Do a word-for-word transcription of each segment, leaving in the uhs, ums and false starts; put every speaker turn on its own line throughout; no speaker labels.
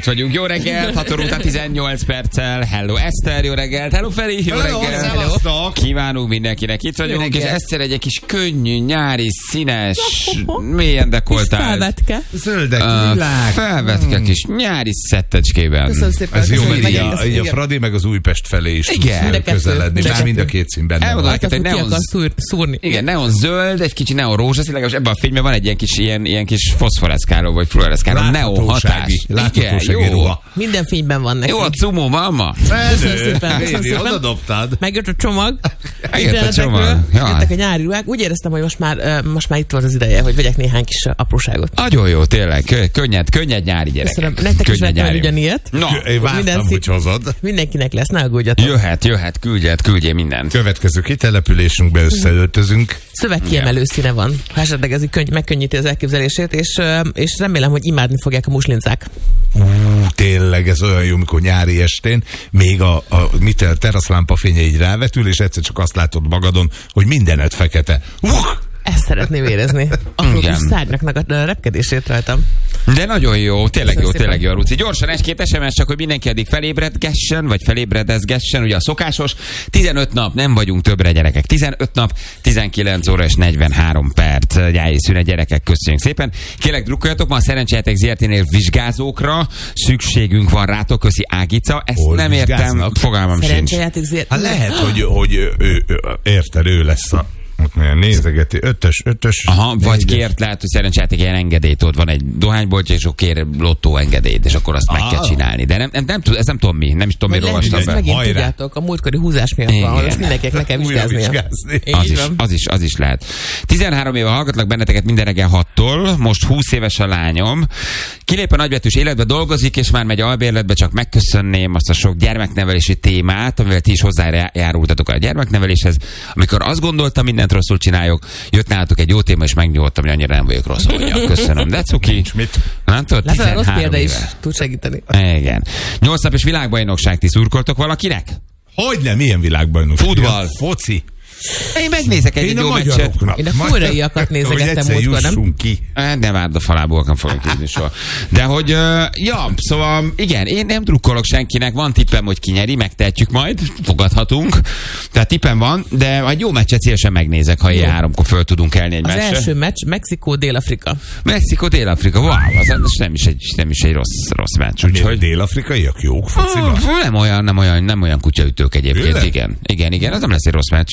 vagyunk. Jó reggelt, hat óra tizennyolc perccel. Hello Eszter, jó reggelt. Hello Feri, jó
Hello,
reggelt.
Hello.
Kívánunk mindenkinek. Itt vagyunk, és Eszter egy kis könnyű, nyári, színes, mélyen dekoltált.
Felvetke.
Zöldek,
Uh,
világ.
felvetke kis nyári szettecskében.
Köszönöm szépen.
Ez jó,
Köszönöm,
mert így
megint
a,
ezt-
így a
igen.
Fradi meg az Újpest felé is
Igen.
tudsz közeledni.
De
Már
kettő.
mind a két szín benne
Elmondom
van.
neked, hogy
Ki
neon,
akar szúr, szúrni.
igen, neon zöld, egy kicsi neon rózsaszín, legalábbis ebben a fényben van egy ilyen kis, ilyen, ilyen kis foszforeszkáló, vagy fluoreszkáló, neon hatás.
Láthatósági
Igen, jó.
ruha.
Minden fényben van neki.
Jó a cumó, mamma.
Köszönöm szépen, köszönöm
Bébi,
szépen.
oda dobtad.
Megjött a csomag.
Megjött a csomag.
Internetekről,
Jaj.
Jöttek a nyári ruhák. Úgy éreztem, hogy most már, ö, most már itt volt az ideje, hogy vegyek néhány kis ö, apróságot.
Nagyon jó, tényleg. Kö- Könnyed, könnyed nyári gyerekek.
Köszönöm. Nektek is
Könnyed
vettem
nyári.
ugyanilyet.
Na,
Én vártam,
Minden
hogy
szép-
hozod.
Mindenkinek lesz, ne aggódjatok.
jöhet, jöhet, küldjed, küldjél mindent.
Következő kitelepülésünkbe összeöltözünk.
Szövegkiemelő színe van. Ha esetleg ez így könny- megkönnyíti az elképzelését, és, ö, és remélem, hogy imádni fogják a muslincák.
Ú, tényleg ez olyan jó, mikor nyári estén még a, a mit el, teraszlámpa fénye így rávetül, és egyszer csak azt látod magadon, hogy mindened fekete. Uh!
Ezt szeretném érezni. Apró
Igen.
kis szárnyaknak a ö, repkedését rajtam.
De nagyon jó, tényleg jó,
Köszönöm
tényleg jó,
szépen.
Ruci. Gyorsan egy-két es em es, csak hogy mindenki addig felébredgessen, vagy felébredezgessen, ugye a szokásos. tizenöt nap, nem vagyunk többre gyerekek. tizenöt nap, tizenkilenc óra és negyvenhárom perc nyári szünet gyerekek, köszönjük szépen. Kérlek, drukkoljatok, ma a Szerencsejáték zé er té-nél vizsgázókra szükségünk van rátok, köszi Ágica. Ezt
Hol
nem értem,
vizsgáznak?
fogalmam sincs.
Szerencsejáték zért.
Hát lehet, hogy, hogy ő, ő, ő, érted, ő lesz a nézegeti, ötös, ötös.
Aha, vagy
négyes.
kért, lehet, hogy szerencsejáték ilyen engedélyt, ott van egy dohányboltja, és akkor kér lottó engedélyt, és akkor azt meg
Ah.
kell csinálni. De nem, nem, nem, tud- ez nem tudom mi, nem is tudom,
Vagy
miről
lehet, hogy
olvastam
ezt
be.
megint
Hajrá.
tudjátok, a múltkori húzás miatt van,
Igen.
hogy ezt mindenkinek le kell
Újra
vizsgáznia.
vizsgázni.
Így
Az is,
van.
az, is, az is lehet. tizenhárom éve hallgatlak benneteket minden reggel hattól, most húsz éves a lányom. Kilép a nagybetűs életbe, dolgozik, és már megy albérletbe, csak megköszönném azt a sok gyermeknevelési témát, amivel ti is hozzájárultatok a gyermekneveléshez. Amikor azt gondoltam, mindent rosszul csinálok, jött nálatok egy jó téma, és megnyugodtam, hogy annyira nem vagyok rossz. Mondja. Köszönöm. De cuki.
Mit?
Nem tudod,
Látod, a rossz
tizenhárom
példa is
éve.
tud segíteni.
Igen. Nyolc napos világbajnokság, ti szurkoltok valakinek?
Hogy nem, milyen világbajnok?
Futball.
Foci.
Én megnézek egy
Én a
jó meccset.
magyaroknak.
Én a
Magyar-
koreaiakat nézegettem
Hogy egyszer
múltkor, nem?
jussunk ki.
Hát nem várd a falából, nem fogok hívni soha. De hogy, uh, ja, szóval igen, én nem drukkolok senkinek, van tippem, hogy ki nyeri, megtehetjük majd, fogadhatunk. Tehát tippem van, de egy jó meccset szívesen megnézek, ha ilyen háromkor föl tudunk kelni egy
Az
meccsre.
első meccs Mexikó-Dél-Afrika.
Mexikó, Dél-Afrika, wow, az, az nem is egy, nem is egy rossz, rossz meccs,
Hogy
úgyhogy...
dél-afrikaiak jók fociban?
Ah, nem olyan, nem olyan, nem olyan kutyaütők egyébként,
Tényleg?
igen. Igen, igen, az nem lesz egy rossz meccs.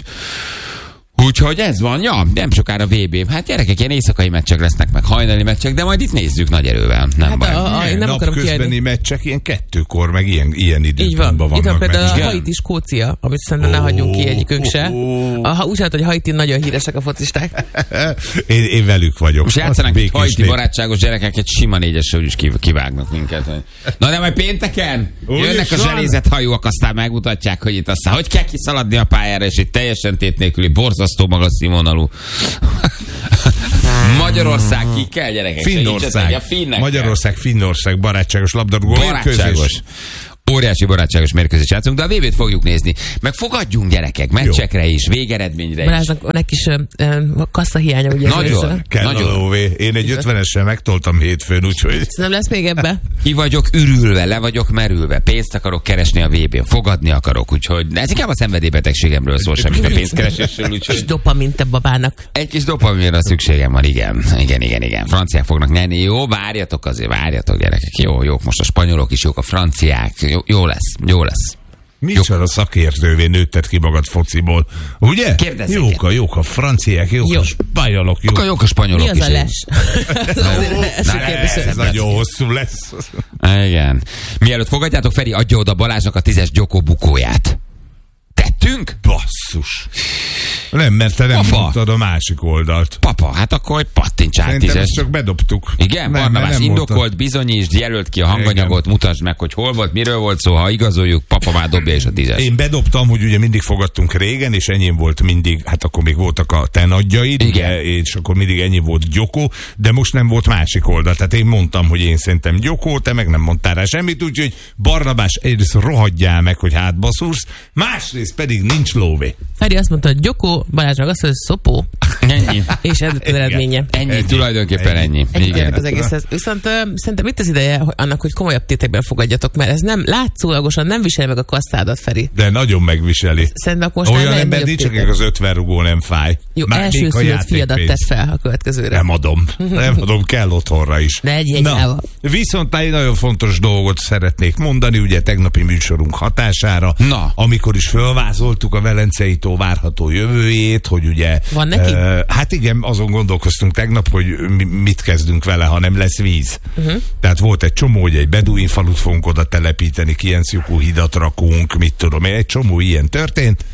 Úgyhogy ez van, ja, nem sokára vé bé. Hát gyerekek, ilyen éjszakai meccsek lesznek, meg hajnali meccsek, de majd itt nézzük nagy erővel, nem
Hát
baj.
a- a- én nem akarom
Napközbeni
kiadni.
meccsek ilyen kettőkor, meg ilyen, ilyen
Így van.
időpontban
Itt van
vannak
például a
meccsek.
Haiti Skócia, amit szerintem ne hagyjunk ki egyikünk se.
ó.
Ha úgy hát, hogy Haiti nagyon híresek a focisták.
Én, én velük vagyok.
Most játszanak egy
Békés
hajti
nép.
barátságos gyerekek, egy sima négyesre úgyis kiv- kivágnak minket. Na de majd pénteken
Úgy
jönnek a
is van.
zselézett hajóak, aztán megmutatják, hogy itt aztán hogy kell kiszaladni a pályára, és egy teljesen tét nélküli, borzasztó magas színvonalú Magyarország ki kell, gyerekek. segítsetek,
Finnország.
a finnek
Magyarország, Finnország barátságos labdarúgó
barátságos.
mérkőzés.
Óriási barátságos mérkőzést játszunk, de a vé bét fogjuk nézni. Meg fogadjunk gyerekek, meccsekre is, végeredményre is.
Balázsnak neki is ö, ö, kasszahiánya, ugye?
Nagyon.
érzem.
Kell
Nagyon.
a lóvé. Én egy ötvenessel megtoltam hétfőn, úgyhogy...
Szerintem lesz még ebbe.
Ki vagyok ürülve, le vagyok merülve, pénzt akarok keresni a vé bén, fogadni akarok, úgyhogy ez inkább a szenvedélybetegségemről szól, semmit a pénzkeresésről,
És
úgyhogy
dopamin te babának.
egy kis dopaminra szükségem van, igen. Igen, igen, igen. Franciák fognak nyerni. Jó, várjatok azért, várjatok gyerekek. Jó, jók most a spanyolok is, jók a franciák. Jó, jó lesz, jó lesz.
Micsoda szakértővé nőtted ki magad fociból, ugye?
Kérdezzék.
Jók a, jók a franciák, jók
Jó.
a spanyolok, jók.
Akkor jók a spanyolok
Mi az
is.
a les? Ez azért első
Na,
kérdés.
Ez nagyon hosszú lesz.
Igen. Mielőtt fogadjátok, Feri, adja oda Balázsnak a tízes Gyoko bukóját. Tettünk?
Basszus. Nem, mert te nem
Apa.
mondtad a másik oldalt.
Papa, hát akkor hogy pattints át
Szerintem
tízes.
ezt csak bedobtuk.
Igen,
Nem,
Barnabás,
mert nem
indokolt,
mondtad.
bizonyítsd, jelölt ki a hanganyagot, mutasd meg, hogy hol volt, miről volt szó, ha igazoljuk, papa már dobja is a tízes.
Én bedobtam, hogy ugye mindig fogadtunk régen, és enyém volt mindig, hát akkor még voltak a te nagyjaid,
Igen.
ugye, és akkor mindig ennyi volt Gyoko, de most nem volt másik oldal. Tehát én mondtam, hogy én szerintem Gyoko, te meg nem mondtál rá semmit, úgyhogy Barnabás egyrészt rohadjál meg, hogy hátba szúrsz, másrészt pedig nincs lóvé.
Feri azt mondta, hogy Gyoko, Balázs meg azt mondja, hogy szopó.
Ennyi.
És ez az eredménye.
Ennyi,
Ennyi.
tulajdonképpen ennyi.
Ennyi
Igen.
az egészhez. Viszont uh, szerintem itt az ideje hogy annak, hogy komolyabb tétekben fogadjatok, mert ez nem látszólagosan nem viseli meg a kasszádat, Feri.
De nagyon megviseli.
Szerintem most már
Olyan
legyen
ember
nagyobb
nincs,
tétek.
akik az ötven rugó nem fáj.
Jó,
Már még a
elsőszülött fiadat
játékpénz.
tett fel a következőre.
Nem adom. Nem adom, kell otthonra is.
De egy
Na, viszont egy nagyon fontos dolgot szeretnék mondani, ugye tegnapi műsorunk hatására,
Na.
amikor is fölvázoltuk a Velencei tó várható jövőjét, hogy ugye...
Van neki?
Uh, hát igen, azon gondolkoztunk tegnap, hogy mi, mit kezdünk vele, ha nem lesz víz. Uh-huh. Tehát volt egy csomó, hogy egy beduin falut fogunk oda telepíteni, Kienc-lyukú hidat rakunk, mit tudom én, egy csomó ilyen történt.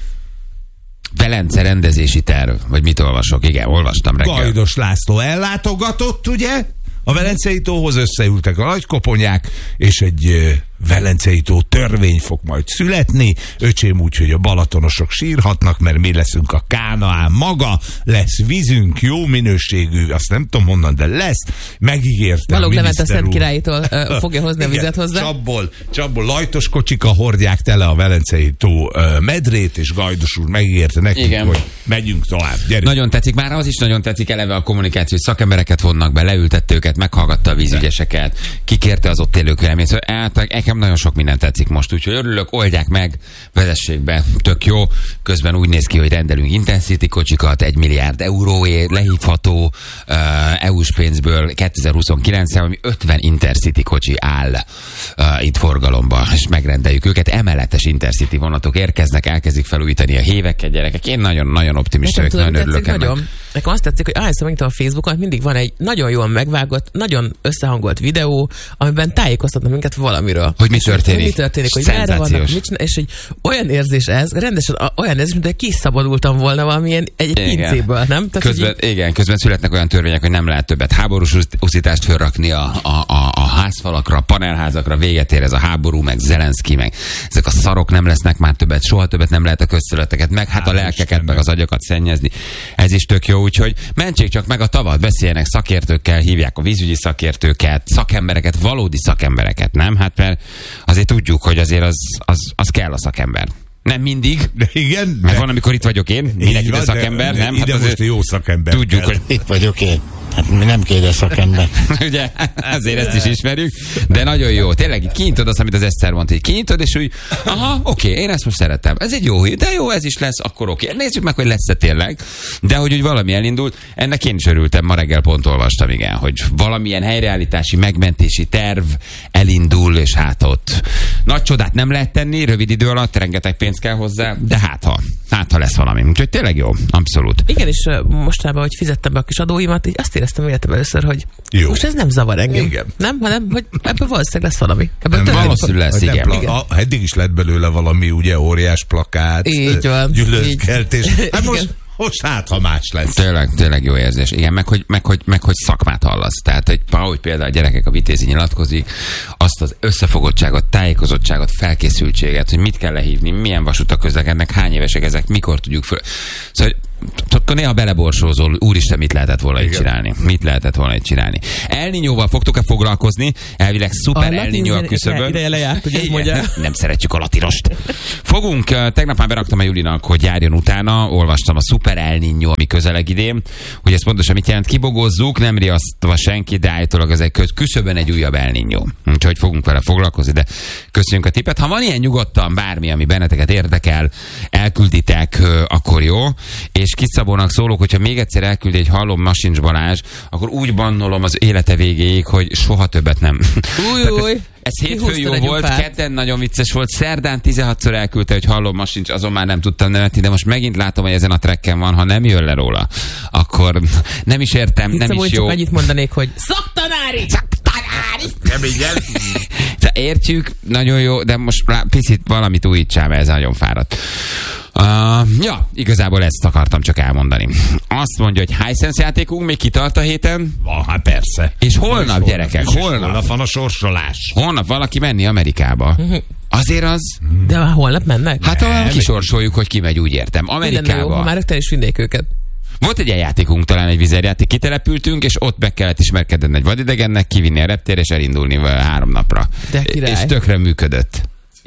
Velence rendezési terv, vagy mit olvasok? Igen, olvastam reggel.
Gajdos László ellátogatott, ugye? A Velencei tóhoz összeültek a nagykoponyák, és egy uh, Velencei tó törvény fog majd születni. Öcsém úgy, hogy a balatonosok sírhatnak, mert mi leszünk a Kánaán maga, lesz vízünk, jó minőségű, azt nem tudom honnan, de lesz. Megígérte
Balogh
a
Levent a
miniszter
Szent
úr.
Királytól uh, fogja hozni a vizet hozzá.
Csapból, csapból lajtos kocsika hordják tele a Velencei tó uh, medrét, és Gajdos úr megígérte nekünk,
Igen.
hogy megyünk tovább. Gyerünk.
Nagyon tetszik, már az is nagyon tetszik eleve a kommunikáció, hogy szakembereket vonnak be, leültette őket, meghallgatta a vízügyeseket, kikérte az ott élők véleményét. Szóval nekem nagyon sok minden tetszik most, úgyhogy örülök, oldják meg, vezessék be, tök jó. Közben úgy néz ki, hogy rendelünk Intensity kocsikat, egy milliárd euróért lehívható uh, é u-s pénzből kétezer-huszonkilencre, ami ötven Intercity kocsi áll uh, itt forgalomba, és megrendeljük őket. Emeletes Intercity vonatok érkeznek, elkezdik felújítani a héveket, gyerekek. Én nagyon-nagyon optimista vagyok, nagyon örülök ennek.
Nagyon. Nekem azt tetszik, hogy ahányszor megintem a Facebookon, mindig van egy nagyon jól megvágott, nagyon összehangolt videó, amiben tájékoztatnak minket valamiről.
Hogy mi
És
történik.
Hogy mi történik, hogy merre vannak,
Szenzációs.
mit csinál, és hogy olyan érzés ez, rendesen a- olyan érzés, mint hogy kiszabadultam volna valamilyen egy, egy
Igen.
pincéből, nem? Tehát,
Közben,
hogy
igen, közben születnek olyan törvények, hogy nem lehet többet háborús usz- uszítást fölrakni a, a, a, a házfalakra, a panelházakra, véget ér ez a háború, meg Zelenszky, meg ezek a szarok nem lesznek már többet, soha többet nem lehet a közszöveteket, meg hát a
Hál'
lelkeket,
Istennek.
meg az agyakat szennyezni. Ez is tök jó, úgyhogy mentsék csak meg a tavat, beszéljenek szakértőkkel, hívják a vízügyi szakértőket, szakembereket, valódi szakembereket, nem? Hát mert azért tudjuk, hogy azért az, az, az kell a szakember. Nem mindig,
De igen,
mert
de-
van, amikor itt vagyok én,
Így
mindenki
van,
a szakember,
de
nem?
Ide
Hát
most
azért
jó szakember
tudjuk,
kell.
hogy
Itt vagyok én. Hát mi nem kéne szakember.
ugye, azért ezt is ismerjük, de nagyon jó. Tényleg itt kinyitod azt, amit az Eszter mondta, hogy kinyitod, és úgy, aha, oké, én ezt most szeretem. Ez egy jó hír, de jó, ez is lesz, akkor oké. Nézzük meg, hogy lesz-e tényleg. De hogy úgy valami elindult, ennek én is örültem, ma reggel pont olvastam, igen, hogy valamilyen helyreállítási, megmentési terv elindul, és hát ott nagy csodát nem lehet tenni, rövid idő alatt, rengeteg pénz kell hozzá, de hát ha, hát ha lesz valami. Úgyhogy tényleg jó, abszolút.
igen, és uh, mostában, hogy fizettem be a kis adóimat, így azt éreztem életem először, hogy
Jó.
most ez nem zavar engem.
Igen.
Nem, hanem, hogy ebből valószínűleg lesz valami. Ebből
Nem,
történik
valószínűleg lesz,
Hogy nem
igen.
pla-
Igen.
a, eddig is lett belőle valami, ugye, óriás plakát,
Így van,
gyűlöletkeltés.
így.
Hát most,
Igen.
most hát, ha más lesz.
Tényleg, tényleg jó érzés. Igen, meg hogy, meg, hogy, meg hogy szakmát hallasz. Tehát, hogy ahogy például a gyerekek a Vitézi nyilatkozik, azt az összefogottságot, tájékozottságot, felkészültséget, hogy mit kell lehívni, milyen vasutak közlekednek, hány évesek ezek, mikor tudjuk föl. Szóval, akkor néha beleborsózol, úristen, mit lehetett volna itt csinálni? Mit lehetett volna itt csinálni? El Niñóval fogtok-e foglalkozni? Elvileg szuper
A
El
latin
Niñó a
zene-
küszöbön.
ideje lejárt, ugye,
Igen.
mondja.
Nem szeretjük a latinost. Fogunk, eh, tegnap már beraktam a Julinak, hogy járjon utána, olvastam a szuper El Niñó, ami közeleg idén, hogy ez pontosan mit jelent, kibogozzuk, nem riasztva senki, de állítólag ez egy köz, küszöbön egy újabb El Niñó. Úgyhogy fogunk vele foglalkozni, de köszönjük a tippet. Ha van ilyen nyugodtan bármi, ami benneteket érdekel, elkülditek, ö, akkor jó. És Kis Szabónak szólok, hogyha még egyszer elküldi egy hallom Masincs Balázs, akkor úgy bannolom az élete végéig, hogy soha többet nem.
Új,
Tehát ez-
új.
Ez hétfőn
Kihúztad
jó
egy
volt,
gyufát.
kedden nagyon vicces volt, szerdán tizenhatszor elküldte, hogy hallom, ma sincs, azon már nem tudtam nevetni, de most megint látom, hogy ezen a trekken van, ha nem jön le róla, akkor nem is értem, nem
Szabó,
is
csak
jó.
annyit mondanék, hogy szaktanári!
Szaktanári!
Nem így el?
De értjük, nagyon jó, de most lá- picit valamit újítsál, mert ez nagyon fáradt. Uh, ja, igazából ezt akartam csak elmondani. Azt mondja, hogy Hisense játékunk még kitart a héten,
Van, hát persze.
és holnap, gyerekek,
is, és
holnap,
Holnap van a sorsolás.
holnap valaki menni Amerikába. Azért az,
De már holnap mennek?
hát
Nem.
ahol kisorsoljuk, hogy ki megy, úgy értem.
Minden jó, ha
Amerikába.
már rögtön is vinnék őket.
Volt egy ilyen játékunk, talán egy vizerjáték, kitelepültünk, és ott meg kellett ismerkedni egy vadidegennek, kivinni a reptérre, és elindulni vele három napra.
De király.
És tökre működött.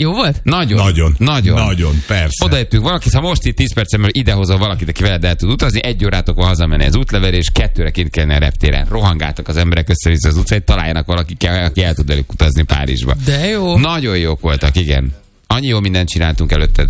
Jó volt?
Nagyon.
Nagyon.
Nagyon.
Nagyon, persze.
Odajöttünk valaki, ha most itt tíz percemről idehozol valakit, aki veled el tud utazni, egy órátokon hazamenni az útlevelés, kettőre kint kellene a reptéren. Rohangáltak az emberek össze-vissza az utcát, találjanak valaki, aki el tud velük utazni Párizsba.
De jó.
Nagyon jók voltak, igen. Annyi jó mindent csináltunk előtted.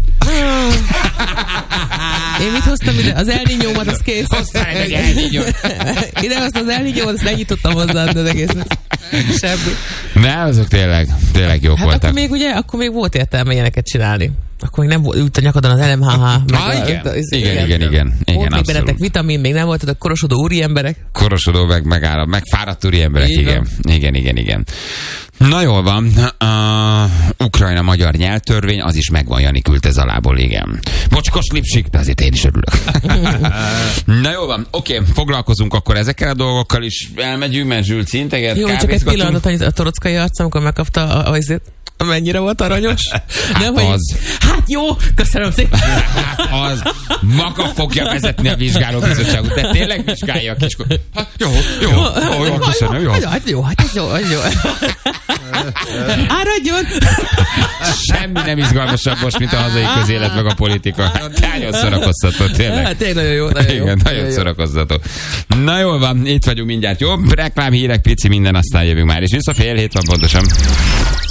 Én mit hoztam ide? Az El Niñómat, az kész.
Hoztál egy El Niñót.
Ide hoztam az El Niñómat, azt lenyitottam hozzá, de egész semmi.
Ne, azok tényleg, tényleg jók
Hát
voltak.
akkor még ugye, akkor még volt értelme ilyeneket csinálni. Akkor még nem volt, ült a nyakadon az el em há há. meg
Ah,
a-
igen.
a- az-
Igen, igen, igen, igen,
Volt még
abszolút.
bennetek vitamin, még nem voltatok korosodó úri emberek.
Korosodó, meg megáll, meg fáradt úri emberek,
Így
igen. Igen, igen, igen. Na jól van, uh, Ukrajna-magyar nyelvtörvény, az is megvan, Jani küldte Zalából, igen. Bocskos lipsik, de azért én is örülök. Na jól van, oké, foglalkozunk akkor ezekkel a dolgokkal is, elmegyünk, mert Zsült szinteget,
Jó, csak egy
kávézgatunk.
pillanatot, annyit a Torockai arc, amikor megkapta a, a, azért, mennyire volt aranyos. Nem, hogy,
az.
Hát jó, köszönöm szépen.
Hát az maga fogja vezetni a vizsgálóbizottságot, de tényleg vizsgálja a kiskor. Hát jó, jó, jó, jó, köszönöm, jó.
Hát jó, hát ez jó, ez jó. Áradjon!
Semmi nem izgalmasabb most, mint a hazai közélet, meg a politika. Hát nagyon szórakoztató, tényleg.
Hát tényleg nagyon jó, nagyon jó.
Igen, nagyon
jó.
szórakoztató. Na jól van, itt vagyunk mindjárt. Jó, reklám, hírek, pici, minden, aztán jövünk már. És vissza fél hét van pontosan.